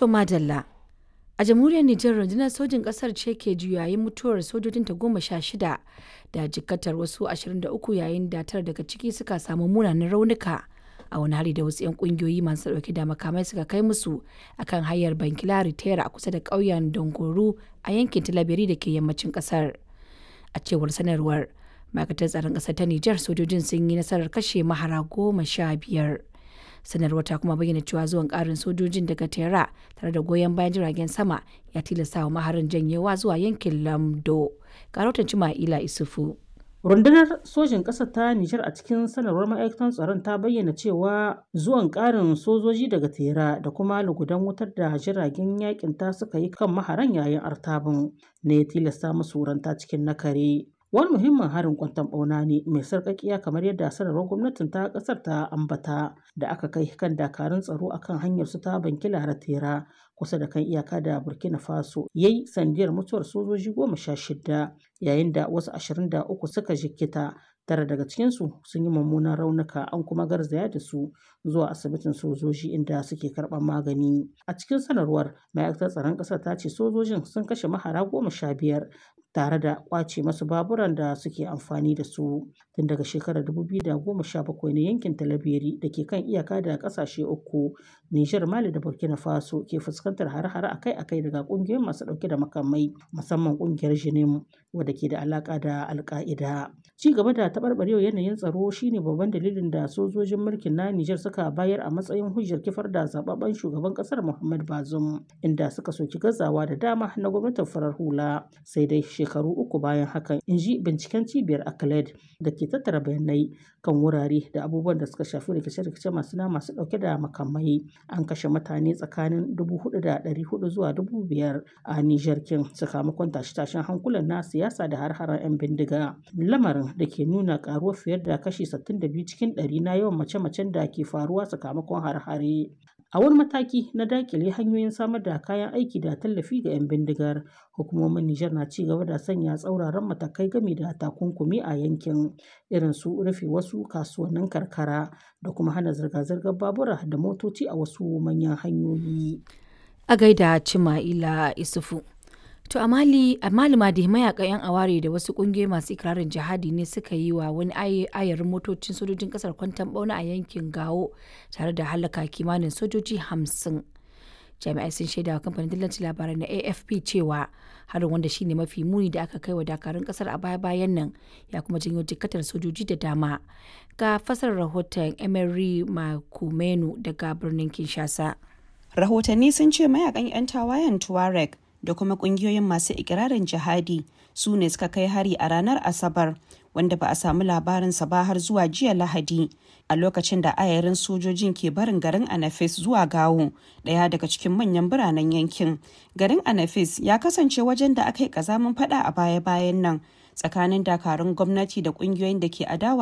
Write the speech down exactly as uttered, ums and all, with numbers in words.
To madalla. A jamhuriyar Nijar rundunar sojin ƙasar ce ke juyayin mutuwar sojojinta goma sha shida da jikkatar wasu ashirin da uku yayin da tara daga ciki suka samu munanan raunuka a wani hari da wasu 'yan ƙungiyoyi masu ɗauke da makamai suka kai musu akan hanyar Bankilari Tera a kusa da ƙauyen Dongoro a yankin Tilaberi da ke yammacin ƙasar. A cewar sanarwar, ma'aikatar tsaron ƙasar ta Nijar sojojin sun yi nasarar kashe mahara goma sha biyar. Sanarwar ta kuma bayyana cewa zuwan ƙarin sojojin daga Tera tare da goyon bayan jiragen sama ya tilasta wa maharin janyewa zuwa yankin Lamdo. Ga rahoton Cima'ila Isufu. Rundunar sojin ƙasar ta Nijar a cikin sanarwar ma'aikatan tsaron ta bayyana cewa zuwan ƙarin sojoji daga Tera da kuma lugudan wutar da jiragen yakin ta suka yi kan maharan yayin artabin ne ya tilasta musu ranta cikin nakare. Wani muhimmin harin kwanton ɓauna ne mai sarƙaƙiya kamar yadda sanarwar gwamnatin ta ƙasar ta ambata da aka kai kan dakarun tsaro akan hanyar su ta Bankilara Tera kusa da kan iyaka da Burkina Faso yayi sandiyar mutuwar sojoji goma sha shida yayin da wasu ashirin da uku suka jikkita. Tara daga cikinsu sun yi mummunan raunuka an kuma garzaya da su zuwa asibitin sojoji inda suke karɓar magani. A cikin sanarwar ma'aikatar tsaron ƙasar ta ce sojojin sun kashe mahara goma sha biyar tare da ƙwace masu baburan da suke amfani da su tun daga shekarar dubu biyu da goma sha bakwai na yankin Talabiri da ke kan iyaka da ƙasashe uku Nijar, Mali da Burkina Faso ke fuskantar hare-hare akai-akai daga ƙungiyoyin masu ɗauke da makamai musamman ƙungiyar Jinim wadda ke da alaƙa da Al-Qaida. Ci gaba da taɓarɓarewar yanayin tsaro shine babban dalilin da sojojin mulkin na Nijar suka bayar a matsayin hujjar kifar da zababben shugaban ƙasar Muhammad Bazoum inda suka soki gazawa da dama na gwamnatin farar hula. Sai dai shekaru uku bayan hakan, in ji binciken cibiyar Acled da ke tattara bayanai kan wurare da abubuwan da suka shafi rikice-rikice masu na masu ɗauke da makamai, an kashe mutane tsakanin dubu hudu da ɗari hudu zuwa dubu biyar a Nijar kin sakamakon tashe-tashen hankulan na siyasa da har-haren 'yan bindiga. Lamarin da ke nuna karuwar fiye da kashi sittin da biyu cikin ɗari na yawan mace-macen da ke faruwa sakamakon har-hare. A wani mataki na dakile hanyoyin samar da kayan aiki da tallafi ga 'yan bindigar, hukumomin Nijar na ci gaba da sanya tsauraran matakai game da takunkumi a yankin irin su rufe wasu kasuwannin karkara da kuma hana zirga-zirgar babura da motoci a wasu manyan hanyoyi. A gaida Cima'ila Isufu. To a Mali, a Mali ma da mayaka 'yan aware da wasu kungiyoyi masu ikirarin jihadi ne suka yi wa wani ayarin motocin sojojin kasar kwanton bauna a yankin Gao tare da halaka kimanin sojoji hamsin. Jami'ai sun shaida wa kamfanin dillancin labarai na A F P cewa harin wanda shine mafi muni da aka kai wa dakarun kasar a baya-bayan nan ya kuma janyo jikkatar sojoji da dama. Ga fasar rahoton Emery Makumenu daga birnin Kinshasa. Rahotanni sun ce mayakan 'yan tawayen Tuareg da kuma kungiyoyin masu ikirarin jihadi su ne suka kai hari a ranar Asabar wanda ba a samu labarinsa ba har zuwa jiya Lahadi a lokacin da ayarin sojojin ke barin garin Anafis zuwa Gawo, daya daga cikin manyan biranen yankin. Garin Anafis ya kasance wajen da aka yi kazamin fada a baya-bayan nan tsakanin dakarun gwamnati da kungiyoyin da ke adawa